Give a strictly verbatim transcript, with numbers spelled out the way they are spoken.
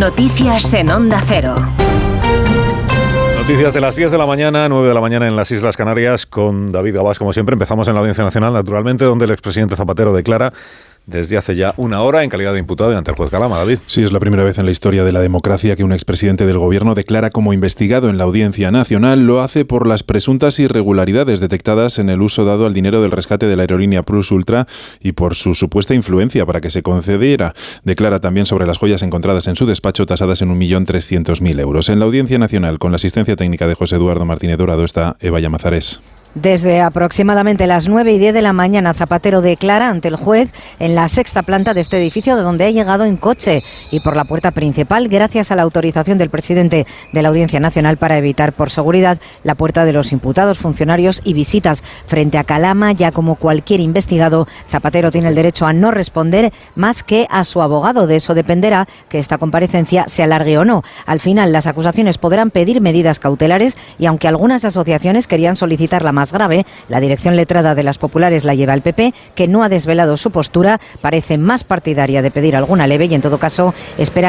Noticias en Onda Cero. Noticias de las diez de la mañana, nueve de la mañana en las Islas Canarias, con David Gabás, como siempre. Empezamos en la Audiencia Nacional, naturalmente, donde el expresidente Zapatero declara desde hace ya una hora en calidad de imputado y ante el juez Galama. David. Sí, es la primera vez en la historia de la democracia que un expresidente del gobierno declara como investigado en la Audiencia Nacional. Lo hace por las presuntas irregularidades detectadas en el uso dado al dinero del rescate de la aerolínea Plus Ultra y por su supuesta influencia para que se concediera. Declara también sobre las joyas encontradas en su despacho tasadas en un millón trescientos mil euros. En la Audiencia Nacional, con la asistencia técnica de José Eduardo Martínez Dorado, está Eva Llamazares. Desde aproximadamente las nueve y diez de la mañana, Zapatero declara ante el juez en la sexta planta de este edificio, de donde ha llegado en coche y por la puerta principal, gracias a la autorización del presidente de la Audiencia Nacional para evitar por seguridad la puerta de los imputados, funcionarios y visitas. Frente a Calama, ya como cualquier investigado, Zapatero tiene el derecho a no responder más que a su abogado. De eso dependerá que esta comparecencia se alargue o no. Al final, las acusaciones podrán pedir medidas cautelares y aunque algunas asociaciones querían solicitar la más grave, la dirección letrada de las populares la lleva el P P, que no ha desvelado su postura, parece más partidaria de pedir alguna leve y en todo caso espera